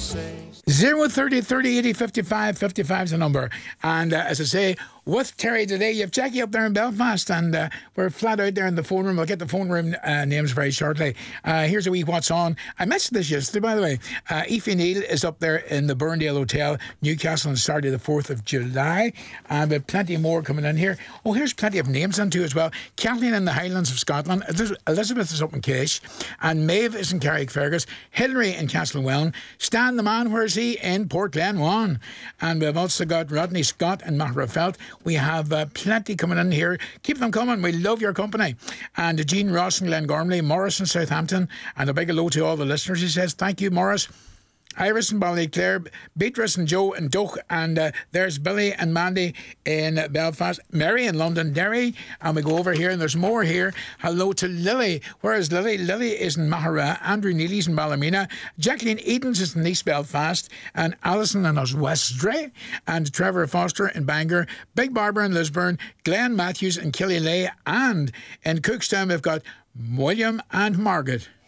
030 30 80 55 55 is the number. And as I say, with Terry today, you have Jackie up there in Belfast, and we're flat out there in the phone room. We'll get the phone room names very shortly. Here's a wee what's on. I mentioned this yesterday, by the way. Aoife Neal is up there in the Burndale Hotel, Newcastle, on Saturday the 4th of July. And we have plenty more coming in here. Oh, here's plenty of names on too as well. Kathleen in the Highlands of Scotland. Elizabeth is up in Cash. And Maeve is in Carrickfergus. Hilary in Castlewellan. Stan the man, where is he? In Port Glenwan. And we've also got Rodney Scott in Mahrafelt. We have plenty coming in here. Keep them coming. We love your company. And Jean Ross in Glengormley, Morris in Southampton, and a big hello to all the listeners. He says, thank you, Morris. Iris and Ballyclare, Beatrice and Joe and Doug, and there's Billy and Mandy in Belfast, Mary in Londonderry, and we go over here and there's more here. Hello to Lily. Where is Lily? Lily is in Mahara, Andrew Neely's in Ballymena, Jacqueline Edens is in East Belfast, and Alison in Oswestry, and Trevor Foster in Bangor, Big Barbara in Lisburn, Glenn Matthews in Killylay, and in Cookstown we've got William and Margaret.